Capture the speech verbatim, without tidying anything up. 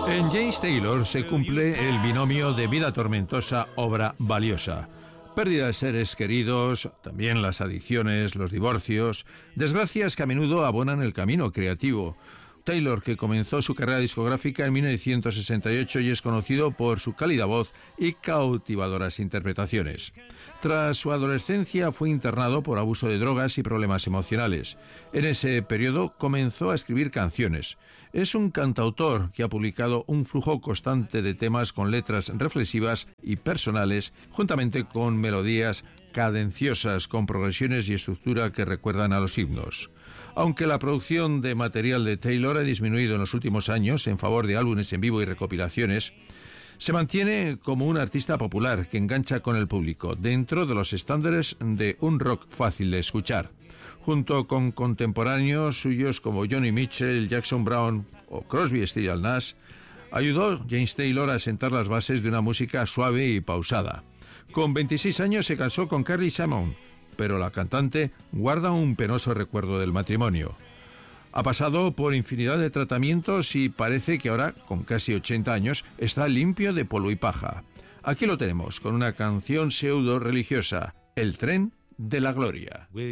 En James Taylor se cumple el binomio de vida tormentosa, obra valiosa. Pérdida de seres queridos, también las adicciones, los divorcios, desgracias que a menudo abonan el camino creativo. Taylor, que comenzó su carrera discográfica en mil novecientos sesenta y ocho y es conocido por su cálida voz y cautivadoras interpretaciones. Tras su adolescencia fue internado por abuso de drogas y problemas emocionales. En ese periodo comenzó a escribir canciones. Es un cantautor que ha publicado un flujo constante de temas con letras reflexivas y personales, juntamente con melodías cadenciosas con progresiones y estructura que recuerdan a los himnos. Aunque la producción de material de Taylor ha disminuido en los últimos años en favor de álbumes en vivo y recopilaciones, se mantiene como un artista popular que engancha con el público dentro de los estándares de un rock fácil de escuchar. Junto con contemporáneos suyos como Joni Mitchell, Jackson Browne o Crosby, Stills Nash, ayudó James Taylor a sentar las bases de una música suave y pausada. Con veintiséis años se casó con Carly Simon, pero la cantante guarda un penoso recuerdo del matrimonio. Ha pasado por infinidad de tratamientos y parece que ahora, con casi ochenta años, está limpio de polvo y paja. Aquí lo tenemos, con una canción pseudo-religiosa, El tren de la gloria.